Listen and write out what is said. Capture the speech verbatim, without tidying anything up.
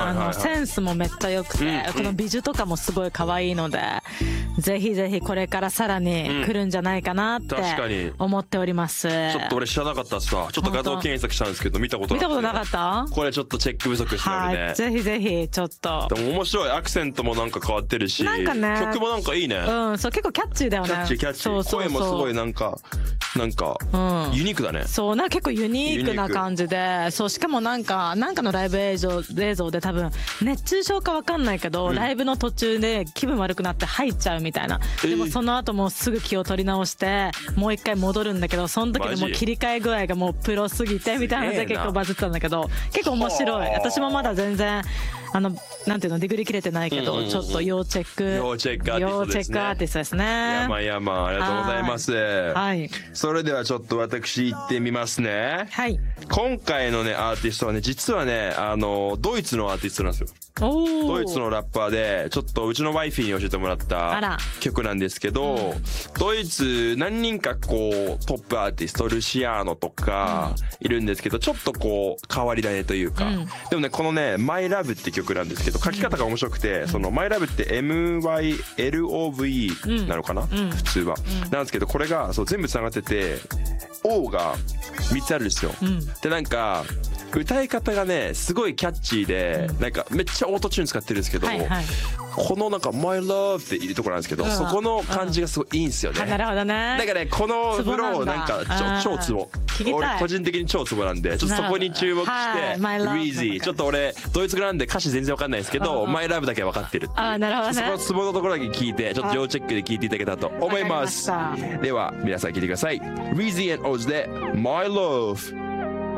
あのセンスもめっちゃ良くて、この美女とかもすごい可愛いので、ぜひぜひこれからさらに来るんじゃないかなって思っております。 ちょっと俺知らなかったさ。ちょっと画像検索したんですけど見たことなくて。 見たことなかった？ これちょっとチェック不足してるね。 はい、ぜひぜひちょっと。 でも面白い、アクセントもなんか変わってるし、 なんかね、 曲もなんかいいね。 うん、そう結構キャッチーだよね。 キャッチーキャッチー。そうそうそう、声もすごいなんかなんか、うん、ユニークだね。 そうなんか結構ユニークな感じで、そうしかもなんかなんかのライブ映像映像で多分熱中症かわかんないけど、うん、ライブの途中で気分悪くなって入っちゃうみたいな。でもその後もすぐ気を取り直してもう一回戻るんだけど、その時でもう切り替え具合がもうプロすぎてみたいなので結構バズってたんだけど、結構面白い。私もまだ全然あのなんていうのディグリ切れてないけど、うんうんうん、ちょっと要チェック要チェックアーティストですね。 やまやまありがとうございます。 はい。 それではちょっと私行ってみますね。 はい。 今回のねアーティストはね、実はねあのドイツのアーティストなんですよ。ドイツのラッパーで、ちょっとうちのワイフィーに教えてもらった曲なんですけど、うん、ドイツ何人かこうトップアーティストルシアーノとかいるんですけど、ちょっとこう変わり種というか、うん、でもねこのね My Love って曲なんですけど、書き方が面白くて、うん、その My Love って エムワイエルオーブイイー なのかな、うん、普通は、うん、なんですけど、これがそう全部つながってて O がみっつあるんですよ、うん、でなんか歌い方がねすごいキャッチーで、なんかめっちゃオートチューン使ってるんですけど、はいはい、このなんか My Love っていうところなんですけど、うん、そこの感じがすごいいいんですよね。 なるほどね。 だからねこのフローなんか超ツボ、俺個人的に超ツボなんで、ちょっとそこに注目して、Reezy ちょっと俺ドイツ語なんで歌詞全然わかんないですけど、My Love だけは分かってるっていう。 あ、なるほどね。 そこのツボのところだけ聞いて、ちょっと要チェックで聞いていただけたらと思います。では皆さん聞いてください。Reezy and Oz で My Love。